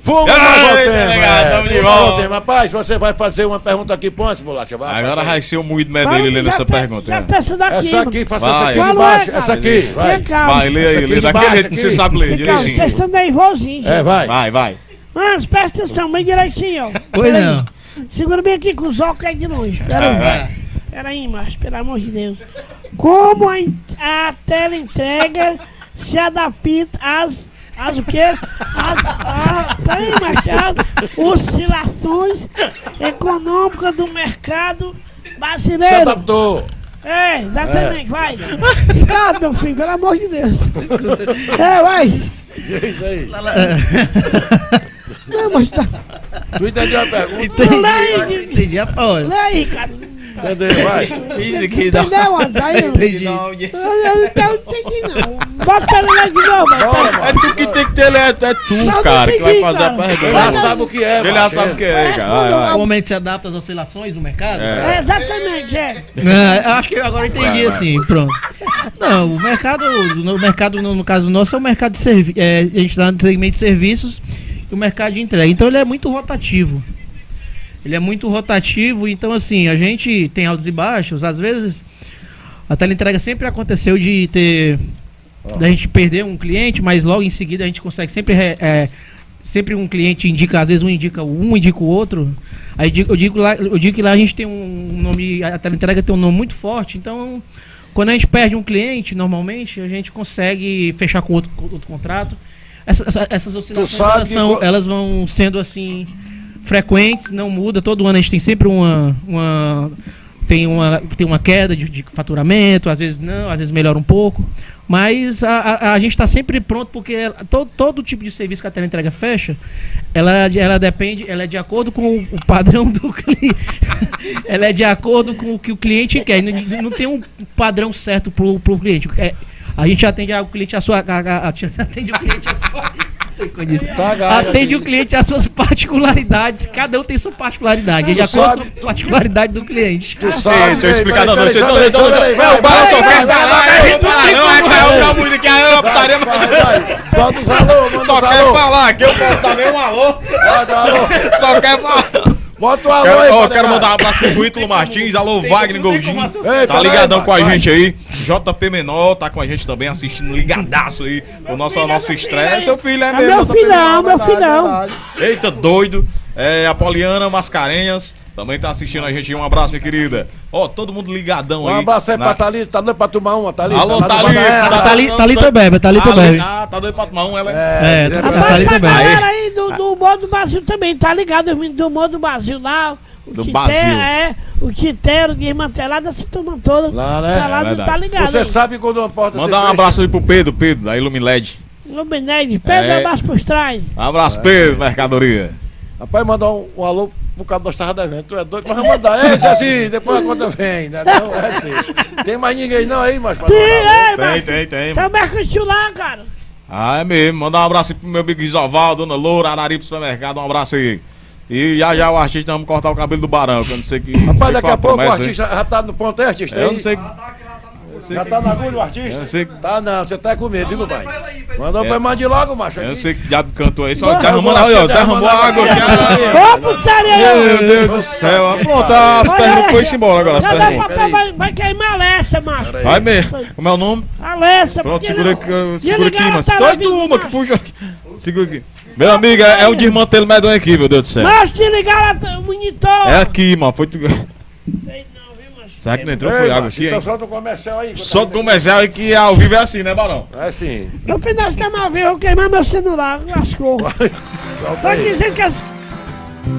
Vamos ao Delegado, tema. Rapaz, você vai fazer uma pergunta aqui pro antes, Bolacha. Agora vai ser o moído dele lendo essa pergunta. Essa aqui, faça essa aqui Vai. de baixo. Essa aqui, vai. Vai, lê aí, lê daquele jeito que você sabe ler, direitinho. Vocês estão nervosinhos. Vai. Mas presta atenção, bem direitinho, ó. Pois não. Segura bem aqui com os óculos aí de longe. Pera aí, macho, pelo amor de Deus. Como a teleentrega se adapta às o quê? Peraí, macho, as oscilações econômicas do mercado brasileiro. Se adaptou. É, exatamente, vai. Obrigado, meu filho, pelo amor de Deus. Vai. É isso aí. Não, mas tá. Tu entendeu a pergunta? Entendi a Paula. Lê aí, cara. Entendeu, vai. Isso aqui dá. Entendeu, André? Entendi. Eu não entendi, não. Bota ele lá de novo. É tu que tem que ter, é tu, cara, que vai fazer a Ele já pergunta. sabe o que é. Ele já sabe o que é, cara. O momento se adapta às oscilações do mercado? Exatamente, Eu acho que agora eu entendi assim, pronto. Não, o mercado, no caso nosso, é o mercado de serviços. A gente está no segmento de serviços e o mercado de entrega. Então ele é muito rotativo. Então assim, a gente tem altos e baixos. Às vezes, a teleentrega sempre aconteceu da gente perder um cliente, mas logo em seguida a gente consegue sempre um cliente indica, às vezes indica o outro. Aí eu digo que lá a gente tem um nome, a teleentrega tem um nome muito forte, então quando a gente perde um cliente, normalmente a gente consegue fechar com outro contrato. Essas oscilações elas vão sendo assim frequentes, não muda, todo ano a gente tem sempre tem uma queda de faturamento, às vezes não, às vezes melhora um pouco, mas a gente está sempre pronto, porque todo tipo de serviço que a teleentrega fecha, ela é de acordo com o padrão do cliente, ela é de acordo com o que o cliente quer, não tem um padrão certo pro cliente. A gente atende o cliente o cliente às suas particularidades. Cada um tem sua particularidade. De acordo com a particularidade do cliente. Tu sabe. Deixa eu explicar, não. O Bala só quer Manda os alô, só quer falar, que eu posso dar nem um alô. Só quer falar. Bota o alô aí. Quero mandar um abraço pro Ítalo Martins, alô Wagner Goldin, tá ligadão com a gente aí. JP Menor tá com a gente também, assistindo ligadaço aí o nosso estreia. Seu filho é mesmo. Meu filhão. Eita, doido. A Poliana Mascarenhas também tá assistindo a gente. Um abraço, minha querida. Todo mundo ligadão aí. Um abraço aí pra Thalita, tá doido pra tomar uma, Thalita? Alô, Thalita. Thalita bebe. Tá doido pra tomar uma, ela Rapaz, essa galera aí do Humor do Brasil também, tá ligado? Do Humor do Brasil lá. O Titero, desmantelado, essa turma toda. Lá, né? Tá ligado. Você sabe quando uma porta Mandar um abraço aí pro Pedro, da Ilumiled. Ilumiled, Pedro, abraço pros trás. Um abraço, Pedro, mercadoria. Rapaz, mandar um alô pro cara nós tava devendo. Tu é doido, mas vamos mandar. Esse assim, depois a conta vem, né? Não, é assim. Tem mais ninguém não aí, mas Tem. Tem o mercantil lá, cara. É mesmo. Mandar um abraço aí pro meu amigo Isoval, Dona Loura, Araripe Supermercado. Um abraço aí. E já o artista, vamos cortar o cabelo do Barão, que eu não sei que. Rapaz, daqui a pouco o artista já tá no ponto, é, artista? Eu não sei. Já tá na agulha o artista? Eu não sei. Tá não, você tá com medo, viu, pai? Mandou pra mande logo, macho. Eu não sei que diabo cantou aí, só derramando aí, ó. Derramou a água aqui. Ô, putaria! Meu Deus do céu. Pronto, as perguntas foi embora agora, as perguntas. Vai queimar a Alessa, macho. Vai mesmo. Como é o nome? Alessa, pronto, segura aqui, mano. Doido uma que puxa aqui. Segura aqui. Meu amigo, é o desmantelo medonho aqui, meu Deus do céu. Mas te ligaram o monitor. É aqui, mano. Foi tu. Sei não, viu, macho? Será que não entrou? Foi água aqui, hein? Só do comercial aí. Só do comercial aí que ao vivo é assim, né, Barão? É sim. No final de semana eu vou queimar meu celular, lascou. Solta Tô aí. dizendo que as